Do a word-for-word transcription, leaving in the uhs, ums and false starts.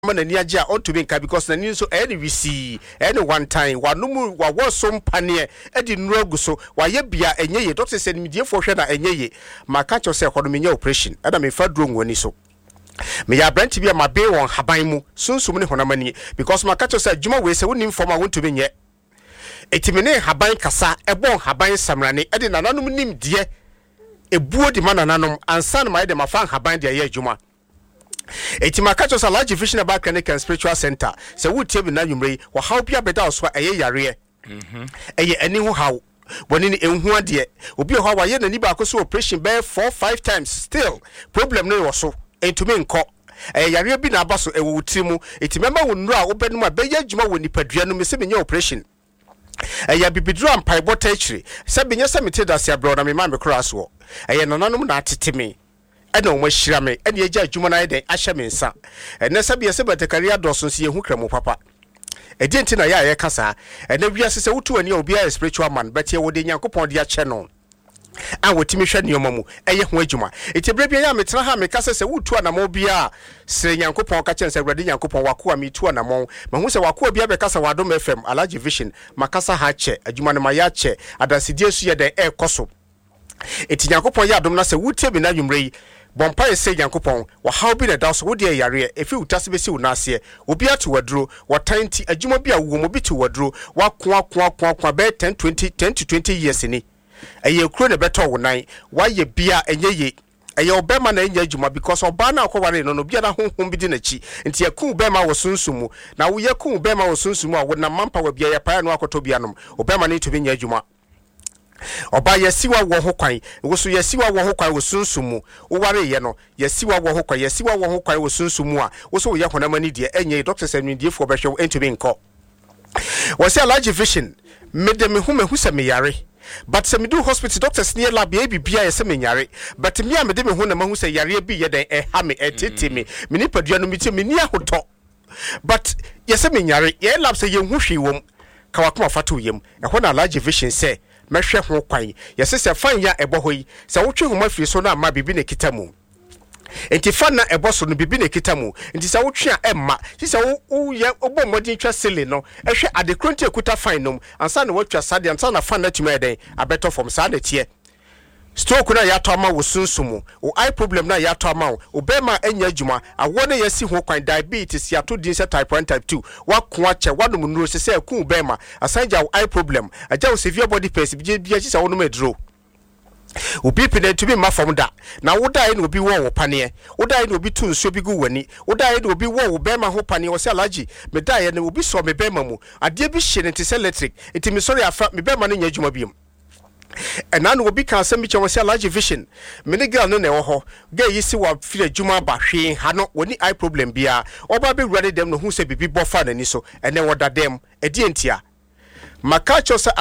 na ni agye a onto be nka because na ni so any we see any one time wanum wa woso mpane e di nuru aguso wa ye bia enye ye doctor say medie fo hwe na enye ye maka cho say kono menye operation e da me fa duro ngoni so me ya branch bia ma be won haban mu sunsum ne honamani because maka cho say adwuma we say wonim form a wonto be nye etimene haban kasa e bon haban samrane e di nananom nim die ebuo di manananom ansan ma e de mafa haban de ye adwuma etimaka cho say large vision about clinic and spiritual center say wo tie bi na nwumre wa how bia beda so eye yare mhm eye ani ho haw woni ni enhu ade obi ho wa ye nani ba ko so operation be four five times still problem no wo so entumi nko eye yare bi na abaso e wo tiri mu etimema wo nuru a wo benum a be ye adwuma wo nipadua no me se menye operation eye bibidru ampai bota akire se benye se meteda se abro na me ma me cross wo eye nananom na ateteme ena o mahira me ena eja adwuma na yeden ahye me nsa ena sabia se batakari adoso nse yehu kramo papa edenti na ya ye kasa ena wiase se wutu ani obi a spiritual man but ye wode nyankopon de ache no a wotimi hwe nioma mu eye ho adwuma etebra bia ya metena ha me kasa se wutu anamo bia sere nyankopon ka chen se awrade nyankopon wakoa metu anamo mahu se wakoa bia be kasa wadom F M Alaji Vision makasa ha che adwuma ne ma ya che adasidie su ye den e koso eti nyankopon ya adom na se wutie bi na nwumre bompa ese yankopon wa how bi na da so wode yare efi utase besi unase obi atu waduro watanti adwuma bi a wo mo bi tu waduro wa ko ako ako ako be ten twenty ten to twenty years ni eye kuro ne beto wo nan wa ye bia enye ye eye obema na enye adwuma because oba na akware no no bia na honhom bi di na chi nti yaku bema wo sunsumu na wo yaku bema wo sunsumu a wo na mampa wa bia ya pa no akoto bia no obema na to bi nya adwuma oba yesiwa wo ho kwan wo so yesiwa wo ho kwan wo sunsumu wo ware ye no yesiwa wo ho kwan yesiwa wo ho kwan wo sunsumu a wo so ye honamani de enye doctor semi die fo behwe entumi nko wo se Alaji Vision mede me hu me hu se me yare but se me do hospital doctors near lab ye bibia ye se me yare but me a mede me hu na ma hu se yare bi ye den e ha me etete me me ni padua no mi ti me ni ahoto but ye se me yare ye lab se ye hu hwi wom ka wakoma fato yem e ho na Alaji Vision se mehwe ho kwan yesese fan ya ebohoyi se wotwe homa firi so na ma bibi ne kitamu enti fan na eboso no bibi ne kitamu enti se wotwe a emma se wo ye obo modin twa sele no ehwe adekronti ekuta fan no ansa na wotwa sade ansa na fan na tuma eden abeto from sa na tie stroke na ya to ama wo sunsumu o eye problem na ya to ama o bema enya adwuma awone yesi ho kwan diabetes ya to din se type one type two wa ko ache wadom nuro se se ku bema asanja eye problem aja severe body pain bi bi achi se wono medro obi pene to be ma from da na wo dai na obi wo wo pane wo dai na obi tu nso bi gu wani wo dai na obi wo wo bema ho pane wo se Alaji me dai na obi so me bema mu ade bi hye ne se electric enti me sorry afa me bema na nya adwuma biem and now will be can send me to Alaji Vision. Many girl no ne ho. Girl yi si wa feel adwuma ba hwe ha no woni eye problem bia. Oba be ready them no hu se bibi bofa na ni so and then what that them e di entia. Maka cho